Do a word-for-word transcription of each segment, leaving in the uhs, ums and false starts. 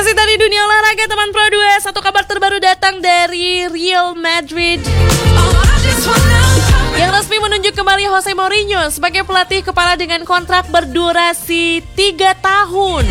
Masih dari dunia olahraga teman Pro dua, satu kabar terbaru datang dari Real Madrid yang resmi menunjuk kembali Jose Mourinho sebagai pelatih kepala dengan kontrak berdurasi tiga tahun.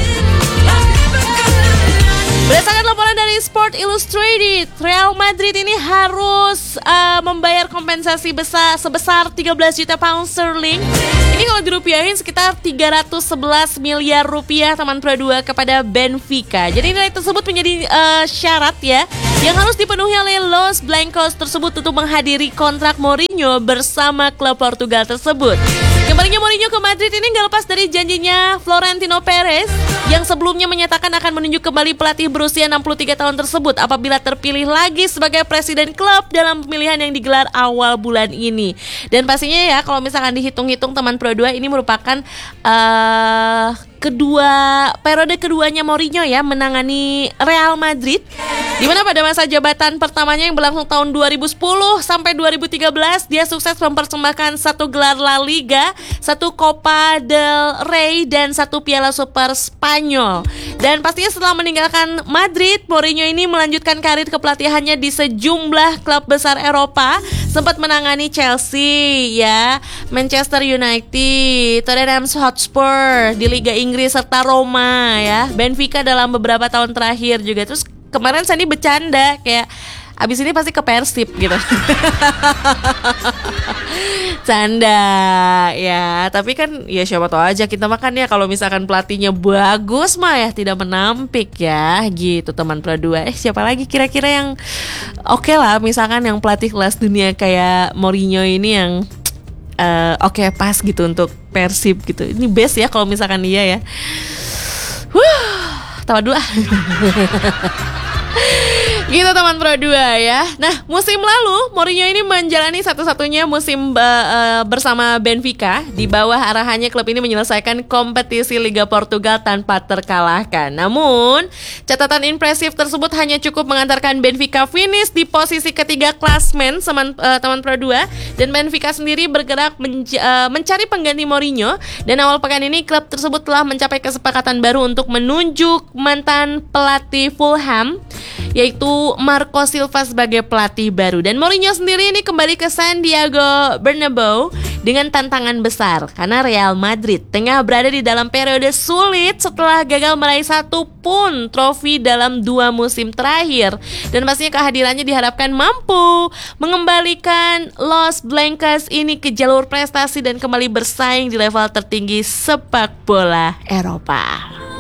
Berdasarkan laporan dari Sport Illustrated, Real Madrid ini harus uh, membayar kompensasi besar sebesar tiga belas juta pound sterling. Ini kalau dirupiahin sekitar tiga ratus sebelas miliar rupiah teman Pro dua kepada Benfica. Jadi nilai tersebut menjadi uh, syarat ya yang harus dipenuhi oleh Los Blancos tersebut untuk menghadiri kontrak Mourinho bersama klub Portugal tersebut. Kembalinya Mourinho ke Madrid ini gak lepas dari janjinya Florentino Perez yang sebelumnya menyatakan akan menunjuk kembali pelatih berusia enam puluh tiga tahun tersebut apabila terpilih lagi sebagai presiden klub dalam pemilihan yang digelar awal bulan ini. Dan pastinya ya kalau misalkan dihitung-hitung teman Pro dua ini merupakan uh, kedua periode keduanya Mourinho ya menangani Real Madrid, di mana pada masa jabatan pertamanya yang berlangsung tahun dua ribu sepuluh sampai dua ribu tiga belas dia sukses mempersembahkan satu gelar La Liga, satu Copa del Rey dan satu Piala Super Spanyol. Dan pastinya setelah meninggalkan Madrid, Mourinho ini melanjutkan karir kepelatihannya di sejumlah klub besar Eropa, sempat menangani Chelsea ya, Manchester United, Tottenham Hotspur di Liga Inggris serta Roma ya, Benfica dalam beberapa tahun terakhir juga. Terus kemarin Sandy bercanda kayak abis ini pasti ke Persib gitu. Canda ya, tapi kan ya siapa tahu aja kita makan ya kalau misalkan pelatihnya bagus mah ya tidak menampik ya gitu teman Pro dua. Eh siapa lagi kira-kira yang oke okay lah misalkan yang pelatih kelas dunia kayak Mourinho ini yang uh, oke okay, pas gitu untuk Persib gitu. Ini best ya kalau misalkan dia ya. Huh, tawa dulu ah. Gitu teman Pro dua ya. Nah musim lalu Mourinho ini menjalani satu-satunya musim uh, bersama Benfica. Di bawah arahannya klub ini menyelesaikan kompetisi Liga Portugal tanpa terkalahkan. Namun catatan impresif tersebut hanya cukup mengantarkan Benfica finish di posisi ketiga klasmen teman uh, teman Pro dua. Dan Benfica sendiri bergerak menj- uh, mencari pengganti Mourinho. Dan awal pekan ini klub tersebut telah mencapai kesepakatan baru untuk menunjuk mantan pelatih Fulham yaitu Marco Silva sebagai pelatih baru. Dan Mourinho sendiri ini kembali ke Santiago Bernabeu dengan tantangan besar karena Real Madrid tengah berada di dalam periode sulit setelah gagal meraih satu pun trofi dalam dua musim terakhir. Dan pastinya kehadirannya diharapkan mampu mengembalikan Los Blancos ini ke jalur prestasi dan kembali bersaing di level tertinggi sepak bola Eropa.